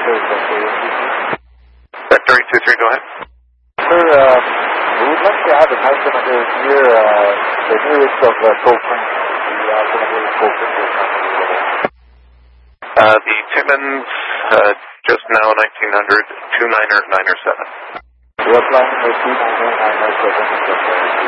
Vector 823, go ahead. Sir, we would like to have an altimeter near the nearest of Copeland. The altimeter in Copeland is not available. The Timmins, just now 1900, 29er, 9er 7. We are flying the 29er, 9er 7.